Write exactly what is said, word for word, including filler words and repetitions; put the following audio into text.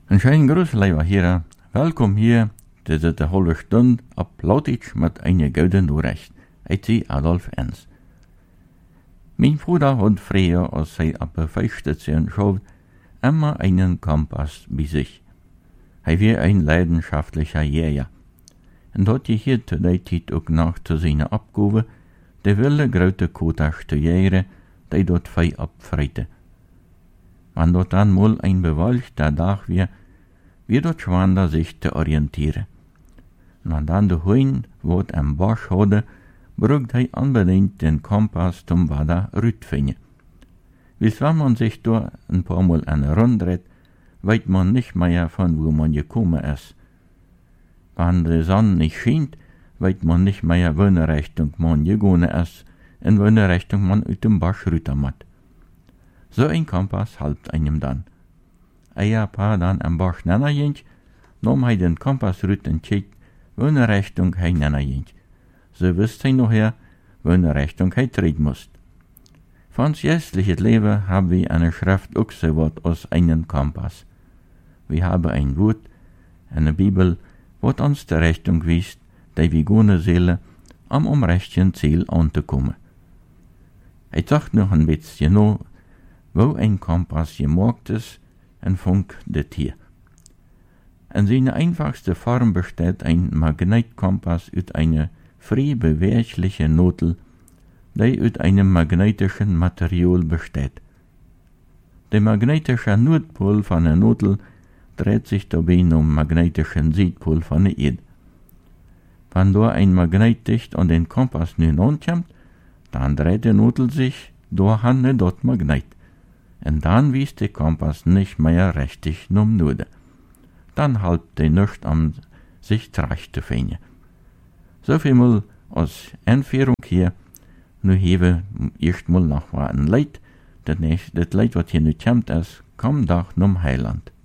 Een schönen Gruß, lieber Hörer. Welkom hier. Dit is de halve Stunde op Plautitsch mit einer guten Nachricht. Ich bin Adolf Enz. Mein Bruder hat früher, als er auf der Feiststation schaut, immer einen Kompass bei sich. Er war ein leidenschaftlicher Jäger. Und hat hier zu der Zeit auch noch zu seiner Abgabe de wilde grote Kotas zu jagen, die dort Vieh abfreite. Wenn dort dann mal ein bewölkter Tag war, wie dort schwander sich zu orientieren. Und wenn dann der Huin wat am Bosch hatte, braucht er unbedingt den Kompass zum Wader rütfinden. Bis wenn man sich da ein paar Mal an der Runde dreht, weiß man nicht mehr, von wo man gekommen ist. Wenn die Sonne nicht scheint, weiß man nicht mehr, welche Richtung man gegangen ist, in welche Richtung man aus dem Bosch rüten muss. So ein Kompass hilft einem dann. Ein paar dann am Bosch näher ging, nahm er den Kompass rüt und checkt, welche Richtung er näher ging. So wüsste er nachher, welche Richtung er treten muss. Von jährliches Leben haben wir eine Schrift auch so was aus einem Kompass. Wir haben ein Wort, eine Bibel, was uns die Richtung weist, die wir gehen sollen, um am rechten Ziel anzukommen. Ich sagt noch ein bisschen noch, wo ein Kompass gemacht ist, und funk das hier. In seiner einfachsten Form besteht ein Magnetkompass aus einer frei beweglichen Nadel, die aus einem magnetischen Material besteht. Der magnetische Nordpol von der Nadel dreht sich dabei um magnetischen Südpol von der Erde. Wenn da ein Magnet dicht an den Kompass nun ankommt, dann dreht die Nadel sich durch an dort Magnet. Und dann wies der Kompass nicht mehr richtig um Norden. Dann halt der nicht um sich zurecht zu finden. So viel mal als Einführung hier. Nu hebben erst mal noch ein Leid. Das Leid, was hier nicht kommt, ist, kommt doch zum Heiland.